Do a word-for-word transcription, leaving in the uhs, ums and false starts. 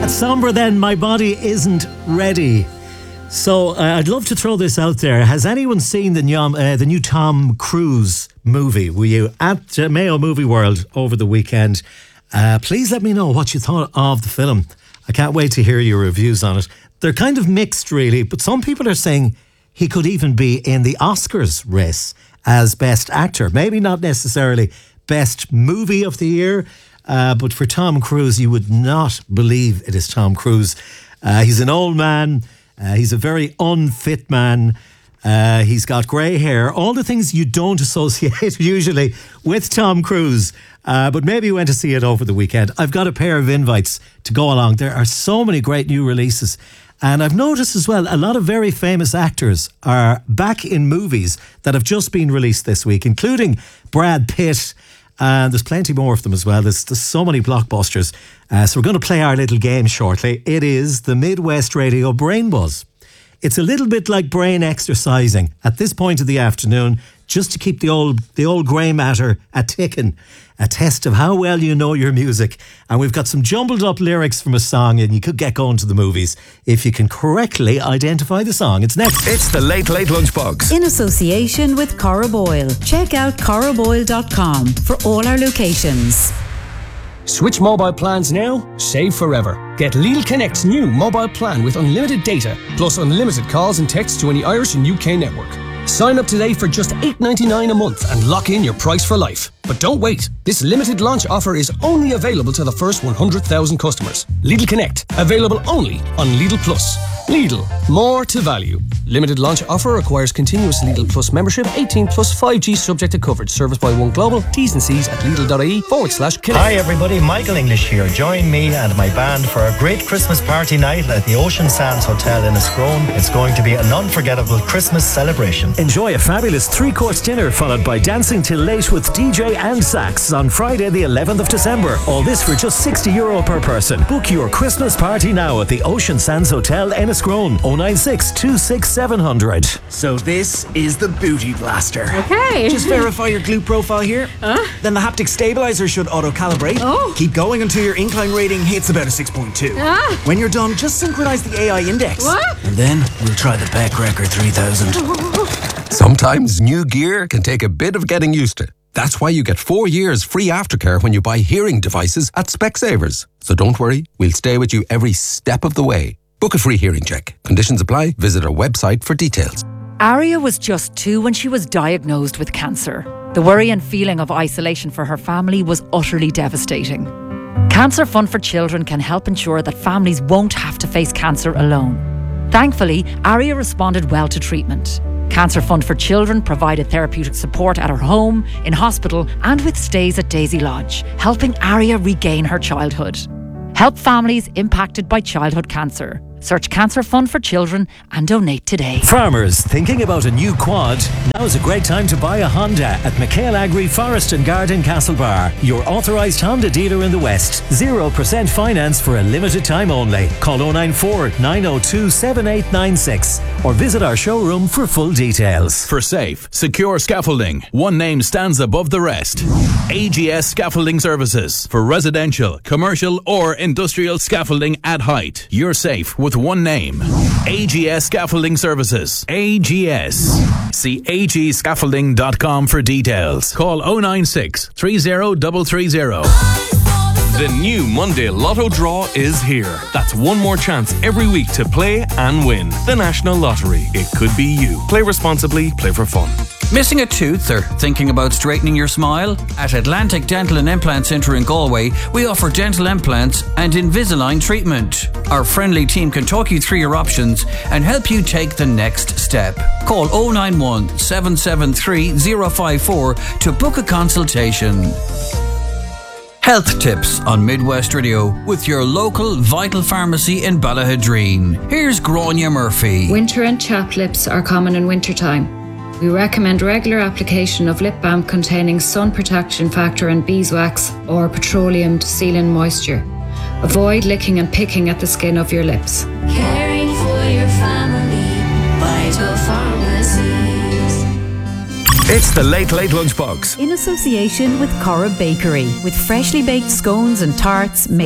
That's Sombra then, My Body Isn't Ready. So uh, I'd love to throw this out there. Has anyone seen the new, uh, the new Tom Cruise movie? Were you at uh, Mayo Movie World over the weekend? Uh, please let me know what you thought of the film. I can't wait to hear your reviews on it. They're kind of mixed, really, but some people are saying he could even be in the Oscars race as Best Actor. Maybe not necessarily Best Movie of the Year, uh, but for Tom Cruise, you would not believe it is Tom Cruise. Uh, he's an old man. Uh, he's a very unfit man. Uh, he's got grey hair. All the things you don't associate usually with Tom Cruise. Uh, but maybe you went to see it over the weekend. I've got a pair of invites to go along. There are so many great new releases. And I've noticed as well, a lot of very famous actors are back in movies that have just been released this week, including Brad Pitt. And there's plenty more of them as well. There's, there's so many blockbusters. Uh, so we're going to play our little game shortly. It is the Midwest Radio Brain Buzz. It's a little bit like brain exercising at this point of the afternoon, just to keep the old the old grey matter a ticking. A test of how well you know your music. And we've got some jumbled up lyrics from a song, and you could get going to the movies if you can correctly identify the song. It's next. It's the Late Late Lunchbox. In association with Cora Boyle. Check out cora boyle dot com for all our locations. Switch mobile plans now, save forever. Get Lidl Connect's new mobile plan with unlimited data, plus unlimited calls and texts to any Irish and U K network. Sign up today for just eight ninety-nine a month and lock in your price for life. But don't wait. This limited launch offer is only available to the first one hundred thousand customers. Lidl Connect, available only on Lidl Plus. Lidl, more to value. Limited launch offer requires continuous Lidl Plus membership, eighteen plus five G subject to coverage. Service by One Global. T's and C's at Lidl.ie forward slash connect. Hi everybody, Michael English here. Join me and my band for a great Christmas party night at the Ocean Sands Hotel in Escrone. It's going to be an unforgettable Christmas celebration. Enjoy a fabulous three-course dinner followed by dancing till late with D J and sax on Friday the eleventh of December. All this for just sixty euro per person. Book your Christmas party now at the Ocean Sands Hotel in Escrone. oh nine six, two six seven zero zero. So this is the Booty Blaster. Okay. Just verify your glute profile here. Huh? Then the haptic stabilizer should auto-calibrate. Oh. Keep going until your incline rating hits about a six point two. Ah. When you're done, just synchronize the A I index. What? And then we'll try the Beck Record three thousand. Sometimes new gear can take a bit of getting used to. That's why you get four years free aftercare when you buy hearing devices at Specsavers. So don't worry, we'll stay with you every step of the way. Book a free hearing check. Conditions apply. Visit our website for details. Aria was just two when she was diagnosed with cancer. The worry and feeling of isolation for her family was utterly devastating. Cancer Fund for Children can help ensure that families won't have to face cancer alone. Thankfully, Aria responded well to treatment. Cancer Fund for Children provided therapeutic support at her home, in hospital and with stays at Daisy Lodge, helping Aria regain her childhood. Help families impacted by childhood cancer. Search Cancer Fund for Children and donate today. Farmers thinking about a new quad? Now is a great time to buy a Honda at McHale Agri Forest and Garden Castlebar, your authorised Honda dealer in the West. zero percent finance for a limited time only. Call oh nine four, nine oh two, seven eight nine six or visit our showroom for full details. For safe, secure scaffolding, one name stands above the rest. A G S Scaffolding Services. For residential, commercial or industrial scaffolding at height. You're safe with one name. A G S Scaffolding Services. A G S. See a g scaffolding dot com for details. Call oh nine six, three oh three three oh. The new Monday Lotto draw is here. That's one more chance every week to play and win. The National Lottery. It could be you. Play responsibly, play for fun. Missing a tooth or thinking about straightening your smile? At Atlantic Dental and Implant Centre in Galway, we offer dental implants and Invisalign treatment. Our friendly team can talk you through your options and help you take the next step. Call oh nine one, seven seven three, oh five four to book a consultation. Health tips on Midwest Radio with your local Vital Pharmacy in Ballahadreen. Here's Grania Murphy. Winter and chapped lips are common in wintertime. We recommend regular application of lip balm containing sun protection factor and beeswax or petroleum to seal in moisture. Avoid licking and picking at the skin of your lips. Caring for your family, Vital Pharmacies. It's the Late Late Lunchbox. In association with Cora Bakery, with freshly baked scones and tarts made